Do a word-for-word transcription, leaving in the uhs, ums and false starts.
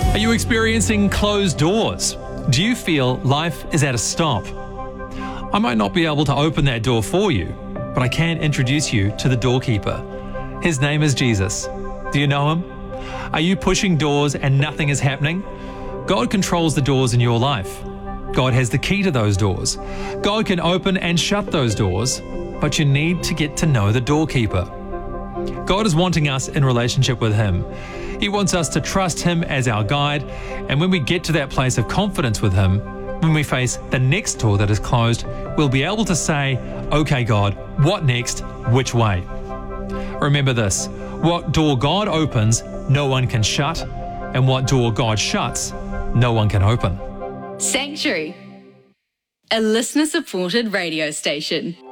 Are you experiencing closed doors? Do you feel life is at a stop? I might not be able to open that door for you, but I can introduce you to the doorkeeper. His name is Jesus. Do you know him? Are you pushing doors and nothing is happening? God controls the doors in your life. God has the key to those doors. God can open and shut those doors, but you need to get to know the doorkeeper. God is wanting us in relationship with Him. He wants us to trust Him as our guide, and when we get to that place of confidence with Him, when we face the next door that is closed, we'll be able to say, "Okay, God, what next? Which way?" Remember this: what door God opens, no one can shut, and what door God shuts, no one can open. Sanctuary, a listener-supported radio station.